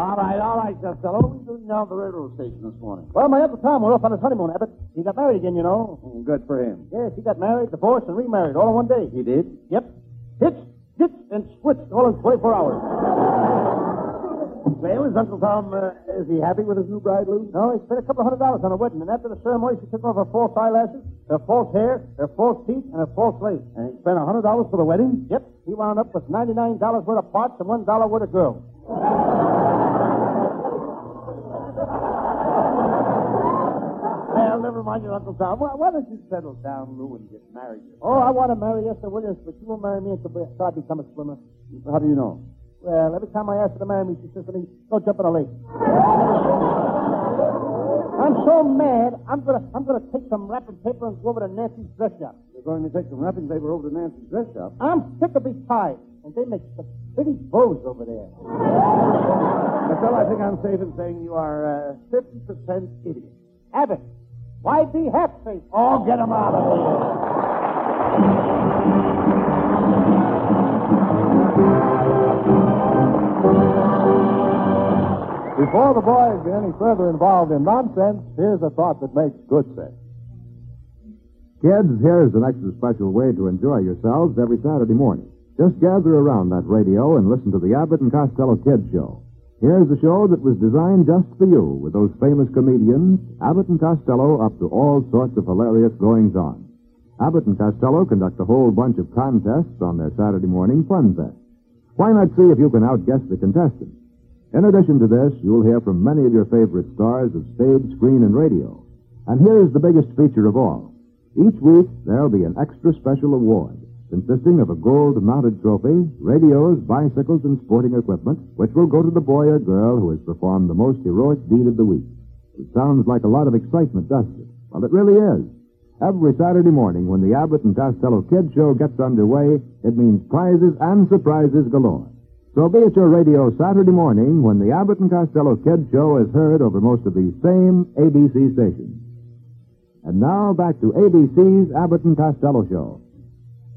All right, Costello. What are we doing down at the railroad station this morning? Well, my Uncle Tom went off on his honeymoon, Abbott. He got married again, you know. Good for him. Yes, he got married, divorced, and remarried all in one day. He did? Yep. Hitched, ditched, and switched all in 24 hours. Well, is Uncle Tom, is he happy with his new bride, Lou? No, he spent a couple of $100 on a wedding, and after the ceremony, she took off her false eyelashes, her false hair, her false teeth, and her false lace. And he spent $100 for the wedding? Yep. He wound up with $99 worth of parts and $1 worth of girls. Well, never mind your Uncle Tom. Why don't you settle down, Lou, and get married? Oh, I want to marry Esther Williams, but she won't marry me until I become a swimmer. How do you know? Well, every time I ask her to marry me, she says to me, go jump in a lake. I'm so mad, I'm gonna take some wrapping paper and go over to Nancy's dress shop. You're going to take some wrapping paper over to Nancy's dress shop? I'm sick of these ties, and they make such pretty bows over there. Costello, I think I'm safe in saying you are 50% idiot. Abbott, why be half-faced? Oh, get him out of here. Before the boys get any further involved in nonsense, here's a thought that makes good sense. Kids, here's an extra special way to enjoy yourselves every Saturday morning. Just gather around that radio and listen to the Abbott and Costello Kids Show. Here's a show that was designed just for you, with those famous comedians, Abbott and Costello, up to all sorts of hilarious goings-on. Abbott and Costello conduct a whole bunch of contests on their Saturday morning fun fest. Why not see if you can outguess the contestants? In addition to this, you'll hear from many of your favorite stars of stage, screen, and radio. And here's the biggest feature of all. Each week, there'll be an extra special award consisting of a gold-mounted trophy, radios, bicycles, and sporting equipment, which will go to the boy or girl who has performed the most heroic deed of the week. It sounds like a lot of excitement, doesn't it? Well, it really is. Every Saturday morning when the Abbott and Costello Kids Show gets underway, it means prizes and surprises galore. So be at your radio Saturday morning when the Abbott and Costello Kids Show is heard over most of these same ABC stations. And now back to ABC's Abbott and Costello Show.